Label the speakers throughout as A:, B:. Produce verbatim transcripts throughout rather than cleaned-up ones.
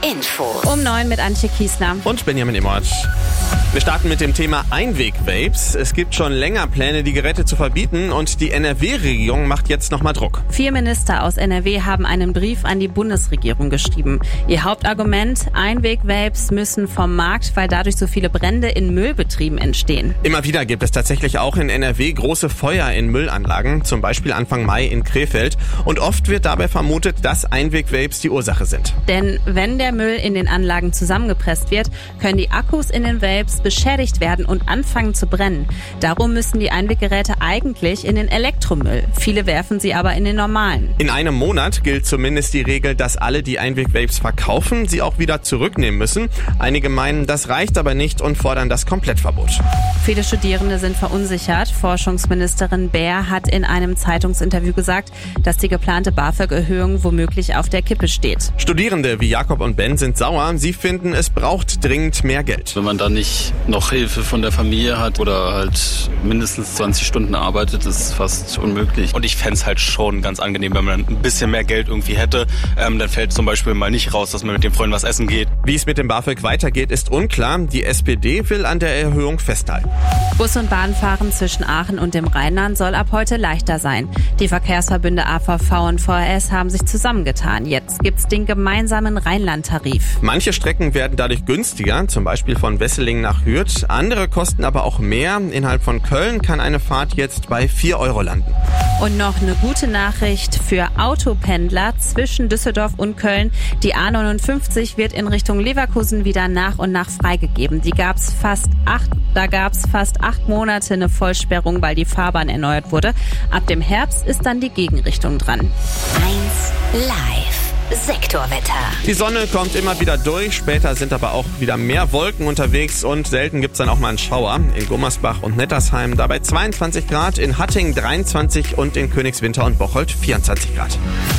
A: Info.
B: Um neun mit Antje Kiesler.
C: Und Benjamin Immert. Wir starten mit dem Thema Einweg-Vapes. Es gibt schon länger Pläne, die Geräte zu verbieten, und die N R W-Regierung macht jetzt nochmal Druck.
B: Vier Minister aus N R W haben einen Brief an die Bundesregierung geschrieben. Ihr Hauptargument: Einweg-Vapes müssen vom Markt, weil dadurch so viele Brände in Müllbetrieben entstehen.
C: Immer wieder gibt es tatsächlich auch in N R W große Feuer in Müllanlagen, zum Beispiel Anfang Mai in Krefeld. Und oft wird dabei vermutet, dass Einweg-Vapes die Ursache sind.
B: Denn wenn der Müll in den Anlagen zusammengepresst wird, können die Akkus in den Vapes beschädigt werden und anfangen zu brennen. Darum müssen die Einweggeräte eigentlich in den Elektromüll. Viele werfen sie aber in den normalen.
C: In einem Monat gilt zumindest die Regel, dass alle, die Einweg-Vapes verkaufen, sie auch wieder zurücknehmen müssen. Einige meinen, das reicht aber nicht und fordern das Komplettverbot.
B: Viele Studierende sind verunsichert. Forschungsministerin Baer hat in einem Zeitungsinterview gesagt, dass die geplante BAföG-Erhöhung womöglich auf der Kippe steht.
C: Studierende wie Jakob und Ben sind sauer. Sie finden, es braucht dringend mehr Geld.
D: Wenn man da nicht noch Hilfe von der Familie hat oder halt mindestens zwanzig Stunden arbeitet, ist fast unmöglich.
E: Und ich fände es halt schon ganz angenehm, wenn man ein bisschen mehr Geld irgendwie hätte. Ähm, dann fällt zum Beispiel mal nicht raus, dass man mit den Freunden was essen geht.
C: Wie es mit dem BAföG weitergeht, ist unklar. Die S P D will an der Erhöhung festhalten.
B: Bus- und Bahnfahren zwischen Aachen und dem Rheinland soll ab heute leichter sein. Die Verkehrsverbünde A V V und V R S haben sich zusammengetan. Jetzt gibt's den gemeinsamen Rheinland-Tarif.
C: Manche Strecken werden dadurch günstiger, zum Beispiel von Wesseling nach Hürth. Andere kosten aber auch mehr. Innerhalb von Köln kann eine Fahrt jetzt bei vier Euro landen.
B: Und noch eine gute Nachricht für Autopendler zwischen Düsseldorf und Köln. Die A neunundfünfzig wird in Richtung Leverkusen wieder nach und nach freigegeben. Die gab's fast acht, da gab's fast acht Monate eine Vollsperrung, weil die Fahrbahn erneuert wurde. Ab dem Herbst ist dann die Gegenrichtung dran.
A: eins Live. Sektorwetter.
C: Die Sonne kommt immer wieder durch, später sind aber auch wieder mehr Wolken unterwegs und selten gibt's dann auch mal einen Schauer. In Gummersbach und Nettersheim dabei zweiundzwanzig Grad, in Hattingen dreiundzwanzig und in Königswinter und Bocholt vierundzwanzig Grad.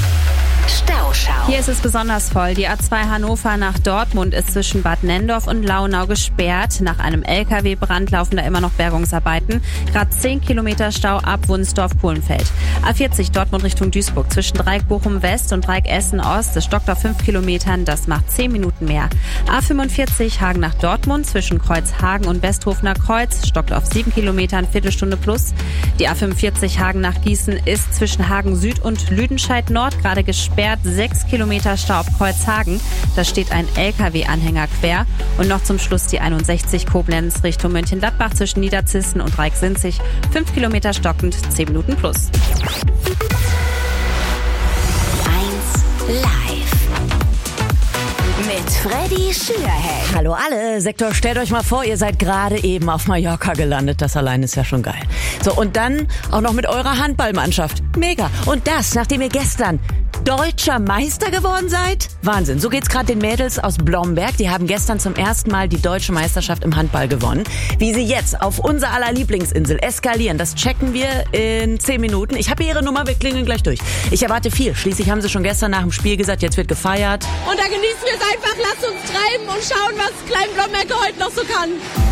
A: Stauschau.
B: Hier ist es besonders voll. Die A zwei Hannover nach Dortmund ist zwischen Bad Nendorf und Launau gesperrt. Nach einem L K W-Brand laufen da immer noch Bergungsarbeiten. Gerade zehn Kilometer Stau ab Wunsdorf-Kohlenfeld. A vierzig Dortmund Richtung Duisburg zwischen Dreieck Bochum West und Dreieck Essen Ost. Das stockt auf fünf Kilometern, das macht zehn Minuten mehr. A fünfundvierzig Hagen nach Dortmund zwischen Kreuzhagen und Westhofener Kreuz stockt auf sieben Kilometern, Viertelstunde plus. Die A fünfundvierzig Hagen nach Gießen ist zwischen Hagen Süd und Lüdenscheid Nord gerade gesperrt. sechs Kilometer Stau auf Kreuzhagen. Da steht ein L K W-Anhänger quer. Und noch zum Schluss die einundsechzig Koblenz Richtung Mönchengladbach zwischen Niederzissen und Reik-Sinzig. fünf Kilometer stockend, zehn Minuten plus.
A: eins Live. Mit Freddy Schürheck.
F: Hallo alle, Sektor, stellt euch mal vor, ihr seid gerade eben auf Mallorca gelandet. Das allein ist ja schon geil. So, und dann auch noch mit eurer Handballmannschaft. Mega. Und das, nachdem ihr gestern deutscher Meister geworden seid? Wahnsinn. So geht's gerade den Mädels aus Blomberg. Die haben gestern zum ersten Mal die deutsche Meisterschaft im Handball gewonnen. Wie sie jetzt auf unser aller Lieblingsinsel eskalieren, das checken wir in zehn Minuten. Ich habe ihre Nummer, wir klingeln gleich durch. Ich erwarte viel. Schließlich haben sie schon gestern nach dem Spiel gesagt, jetzt wird gefeiert.
G: Und da genießen wir es einfach. Lasst uns treiben und schauen, was Klein Blomberg heute noch so kann.